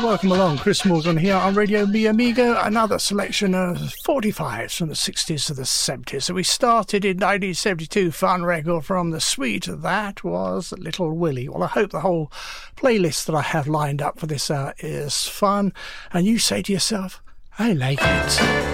Welcome along, Chris Morgan here on Radio Mi Amigo, another selection of 45s from the 60s to the 70s. So we started in 1972, fun record from the Sweet. That was Little Willie. Well, I hope the whole playlist that I have lined up for this hour is fun, and you say to yourself, I like it.